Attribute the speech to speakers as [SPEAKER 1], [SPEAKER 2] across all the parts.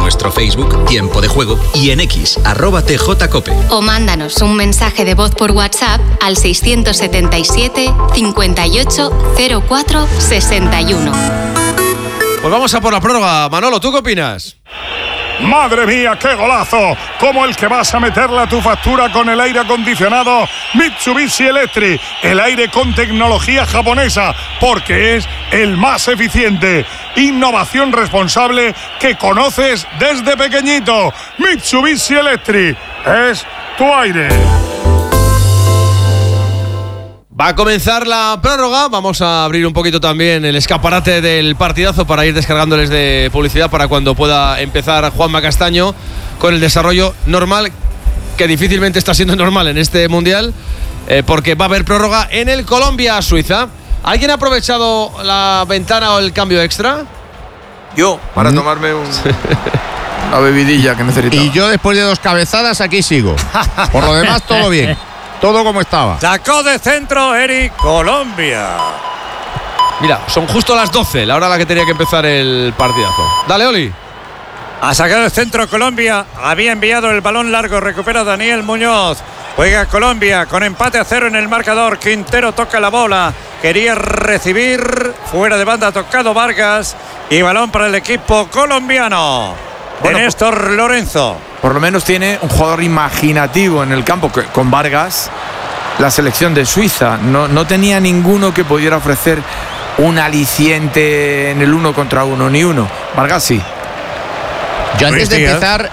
[SPEAKER 1] nuestro Facebook Tiempo de Juego y en X, @TJCope.
[SPEAKER 2] O mándanos un mensaje de voz por WhatsApp al 677 58 04 61.
[SPEAKER 3] Pues vamos a por la prórroga. Manolo, ¿tú qué opinas?
[SPEAKER 4] ¡Madre mía, qué golazo! Como el que vas a meterle a tu factura con el aire acondicionado Mitsubishi Electric. El aire con tecnología japonesa, porque es el más eficiente. Innovación responsable que conoces desde pequeñito. Mitsubishi Electric es tu aire.
[SPEAKER 3] Va a comenzar la prórroga. Vamos a abrir un poquito también el escaparate del partidazo para ir descargándoles de publicidad para cuando pueda empezar Juanma Castaño con el desarrollo normal, que difícilmente está siendo normal en este Mundial, porque va a haber prórroga en el Colombia-Suiza. ¿Alguien ha aprovechado la ventana o el cambio extra?
[SPEAKER 5] Yo, para tomarme una bebidilla que necesitaba.
[SPEAKER 6] Y yo, después de 2 cabezadas, aquí sigo. Por lo demás, todo bien. Todo como estaba.
[SPEAKER 7] Sacó de centro Eric Colombia.
[SPEAKER 3] Mira, son justo las 12, la hora a la que tenía que empezar el partidazo. Dale, Oli.
[SPEAKER 7] Ha sacado el centro Colombia. Había enviado el balón largo. Recupera Daniel Muñoz. Juega Colombia con empate a 0 en el marcador. Quintero toca la bola. Quería recibir. Fuera de banda, tocado Vargas. Y balón para el equipo colombiano.
[SPEAKER 5] Bueno,
[SPEAKER 7] de Néstor Lorenzo.
[SPEAKER 5] Por lo menos tiene un jugador imaginativo en el campo, con Vargas. La selección de Suiza no tenía ninguno que pudiera ofrecer un aliciente en el 1 contra 1, ni uno. Vargas sí.
[SPEAKER 6] Yo antes de empezar,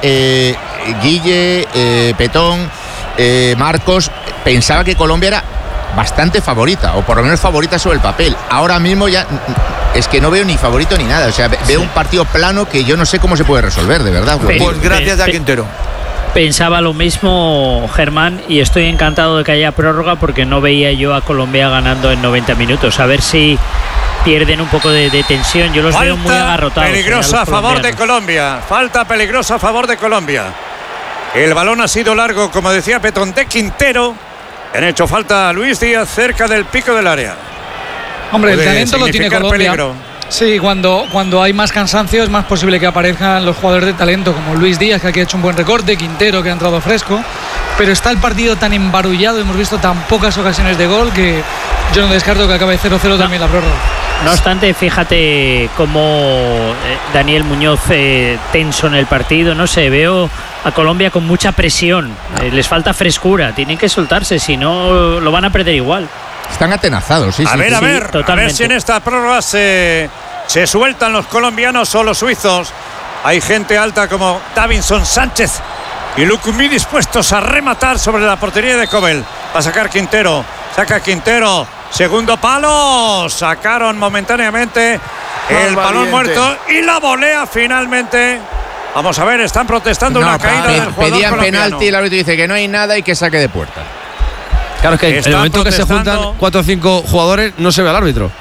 [SPEAKER 6] Guille, Petón, Marcos, pensaba que Colombia era bastante favorita, o por lo menos favorita sobre el papel. Ahora mismo ya es que no veo ni favorito ni nada. O sea, veo un partido plano que yo no sé cómo se puede resolver, de verdad.
[SPEAKER 5] Pues gracias a Quintero.
[SPEAKER 8] Pensaba lo mismo, Germán, y estoy encantado de que haya prórroga porque no veía yo a Colombia ganando en 90 minutos. A ver si pierden un poco de tensión. Yo los veo muy agarrotados.
[SPEAKER 7] Peligrosa a favor de Colombia. Falta peligrosa a favor de Colombia. El balón ha sido largo, como decía Petón, de Quintero. Han hecho falta a Luis Díaz cerca del pico del área.
[SPEAKER 9] Hombre, el talento lo tiene Colombia.
[SPEAKER 7] Peligro.
[SPEAKER 9] Sí, cuando hay más cansancio es más posible que aparezcan los jugadores de talento como Luis Díaz, que aquí ha hecho un buen recorte, Quintero, que ha entrado fresco, pero está el partido tan embarullado, hemos visto tan pocas ocasiones de gol, que yo no descarto que acabe 0-0 también la prórroga.
[SPEAKER 8] No obstante, fíjate cómo Daniel Muñoz tenso en el partido, no sé, veo a Colombia con mucha presión, les falta frescura, tienen que soltarse, si no lo van a perder igual.
[SPEAKER 6] Están atenazados, sí.
[SPEAKER 7] A ver
[SPEAKER 8] totalmente.
[SPEAKER 7] Si en esta prórroga se sueltan los colombianos o los suizos. Hay gente alta como Davinson Sánchez y Lucumí dispuestos a rematar sobre la portería de Cobel. Va a sacar Quintero. Saca Quintero. Segundo palo. Sacaron momentáneamente el balón muerto y la volea finalmente. Vamos a ver, están protestando una caída del jugador
[SPEAKER 6] pedían
[SPEAKER 7] colombiano.
[SPEAKER 6] penalti, el árbitro dice que no hay nada y que saque de puerta.
[SPEAKER 3] Claro, es que en el momento que se juntan 4 o 5 jugadores no se ve al árbitro.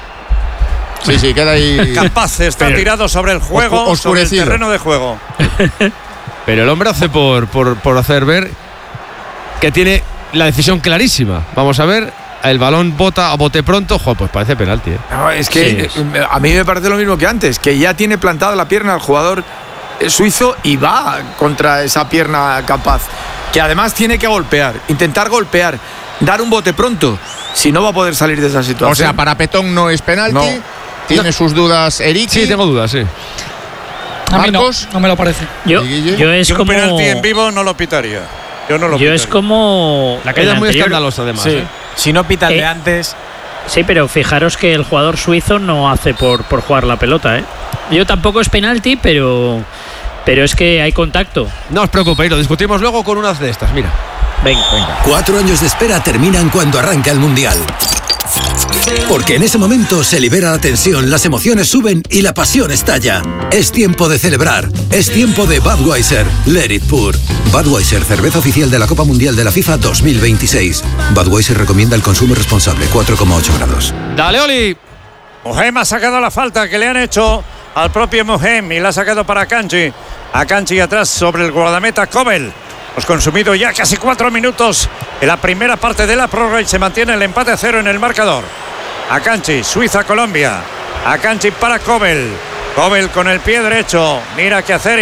[SPEAKER 6] Sí, queda ahí.
[SPEAKER 7] Capaz, está tirado sobre el juego, sobre el terreno de juego.
[SPEAKER 3] Pero el hombre hace por hacer ver que tiene la decisión clarísima. Vamos a ver, el balón bota a bote pronto, pues parece penalti.
[SPEAKER 5] No, es que a mí me parece lo mismo que antes, que ya tiene plantada la pierna el jugador suizo y va contra esa pierna capaz. Que además tiene que intentar golpear, dar un bote pronto, si no va a poder salir de esa situación.
[SPEAKER 6] O sea, para Petón no es penalti. No. ¿Tiene sus dudas Eric?
[SPEAKER 3] Sí, tengo dudas, sí.
[SPEAKER 9] A mí no me lo parece.
[SPEAKER 8] Yo es
[SPEAKER 7] un
[SPEAKER 8] como
[SPEAKER 7] penalti en vivo no lo pitaría. Yo
[SPEAKER 8] es como
[SPEAKER 3] la caída es muy escandalosa, además.
[SPEAKER 10] Sí. Si no pitan de antes.
[SPEAKER 8] Sí, pero fijaros que el jugador suizo no hace por jugar la pelota, ¿eh? Yo tampoco es penalti, pero es que hay contacto.
[SPEAKER 3] No os preocupéis, lo discutimos luego con unas de estas, mira.
[SPEAKER 8] Venga.
[SPEAKER 1] 4 años de espera terminan cuando arranca el Mundial. Porque en ese momento se libera la tensión, las emociones suben y la pasión estalla. Es tiempo de celebrar. Es tiempo de Budweiser. Let it pour. Budweiser, cerveza oficial de la Copa Mundial de la FIFA 2026. Budweiser recomienda el consumo responsable, 4,8 grados.
[SPEAKER 3] Dale, Oli.
[SPEAKER 7] Mohem ha sacado la falta que le han hecho al propio Mohem y la ha sacado para Akanji. Akanji atrás sobre el guardameta Kobel. Hemos consumido ya casi 4 minutos en la primera parte de la prórroga y se mantiene el empate a 0 en el marcador. Akanji, Suiza-Colombia. Akanji para Kobel. Kobel con el pie derecho. Mira qué hacer.